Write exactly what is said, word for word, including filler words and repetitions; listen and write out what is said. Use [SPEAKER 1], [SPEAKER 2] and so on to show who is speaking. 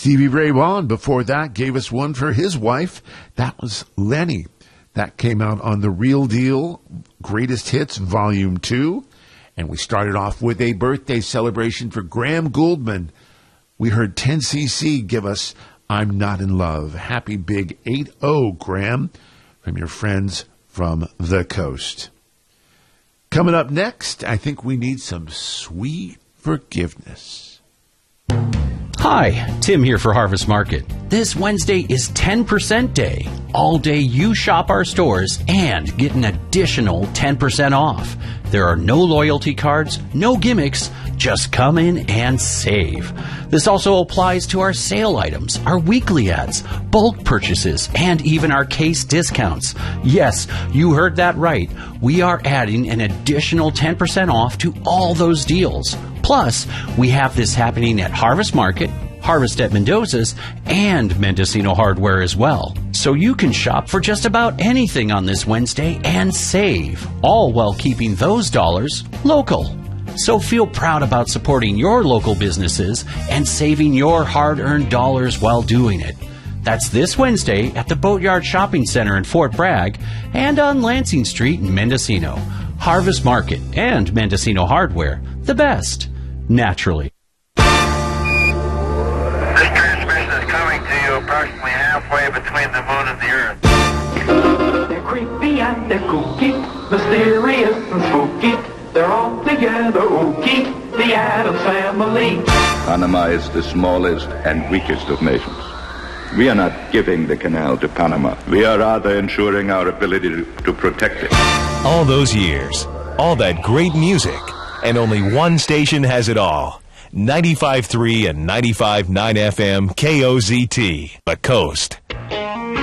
[SPEAKER 1] Stevie Ray Vaughan, before that, gave us one for his wife. That was Lenny. That came out on The Real Deal, Greatest Hits, Volume two. And we started off with a birthday celebration for Graham Gouldman. We heard ten C C give us I'm Not in Love. Happy big eight oh, Graham, from your friends from the coast. Coming up next, I think we need some sweet forgiveness.
[SPEAKER 2] Hi, Tim here for Harvest Market. This Wednesday is ten percent day. All day you shop our stores and get an additional ten percent off. There are no loyalty cards, no gimmicks, just come in and save. This also applies to our sale items, our weekly ads, bulk purchases, and even our case discounts. Yes, you heard that right. We are adding an additional ten percent off to all those deals. Plus, we have this happening at Harvest Market, Harvest at Mendoza's, and Mendocino Hardware as well. So you can shop for just about anything on this Wednesday and save, all while keeping those dollars local. So feel proud about supporting your local businesses and saving your hard-earned dollars while doing it. That's this Wednesday at the Boatyard Shopping Center in Fort Bragg and on Lansing Street in Mendocino. Harvest Market and Mendocino Hardware, the best, naturally.
[SPEAKER 3] This transmission is coming to you approximately halfway between the moon and the earth.
[SPEAKER 4] They're creepy and they're kooky, mysterious and spooky. They're all together ooky, the Addams Family.
[SPEAKER 5] Panama is the smallest and weakest of nations. We are not giving the canal to Panama. We are rather ensuring our ability to, to protect it.
[SPEAKER 6] All those years, all that great music, and only one station has it all. ninety-five point three and ninety-five point nine F M K O Z T, The Coast.